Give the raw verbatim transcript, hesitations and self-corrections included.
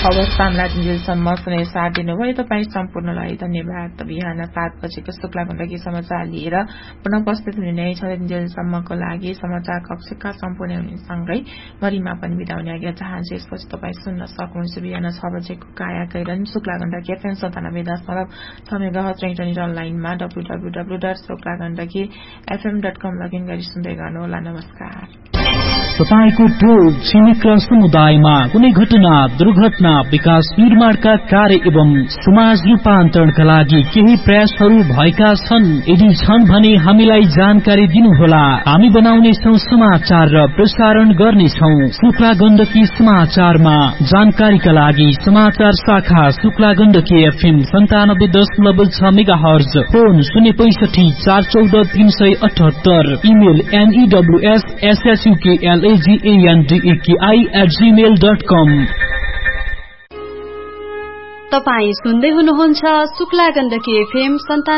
खबर सामला दिनजेलसम्म सुने साथ दिनुभयो। तपाईँ सम्पूर्णलाई धन्यवाद। बिहान सात बजेको शुक्ला गण्डकी समाचार लिएर पुनः उपस्थित हुने नै छ। दिनजेलसम्मको लागि समाचार कक्षका सम्पूर्ण हुनेसँगै गरिमा पनि बिदा हुने आज्ञा चाहन्छु। यसपछि तपाईँ सुन्न सक्नुहुन्छ बिहान छ बजेको काया कैरन शुक्ला गण्डकी एफएम सन्तानब्बे दशमलव छ मेगाहर्ज र इन्टरनेट अनलाइनमा W W W dot Shukla Gandaki FM dot com login गरी सुन्दै गर्नुहोला। नमस्कार। तपाईको टोल छिमेक र समुदायमा कुनै घटना दुर्घटना विकास निर्माणका कार्य एवं समाज रूपान्तरणका लागि केही प्रयासहरू भएका छन्। यदि छन् भने हामीलाई जानकारी दिनुहोला। हामी बनाउनेछौं समाचार र प्रसारण गर्नेछौं शुक्ला गण्डकी समाचारमा। जानकारीका लागि समाचार शाखा शुक्ला गण्डकी एफएम सन्तानब्बे दशमलव छ मेगा हर्ज, फोन शून्य पैसठी चार चौध तीन सय अठहत्तर, इमेल एनईडब्ल्यूएस एसएसयूकेएल एजीएनडीएकेआई एट जीमेल डट कम। तपाई सुन्दै हुनुहुन्छ शुक्ला गण्डकी एफएम